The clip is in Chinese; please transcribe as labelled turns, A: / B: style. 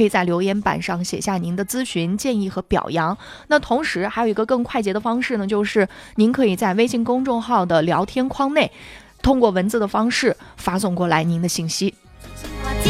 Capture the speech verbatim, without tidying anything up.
A: 可以在留言板上写下您的咨询建议和表扬。那同时还有一个更快捷的方式呢，就是您可以在微信公众号的聊天框内通过文字的方式发送过来您的信息。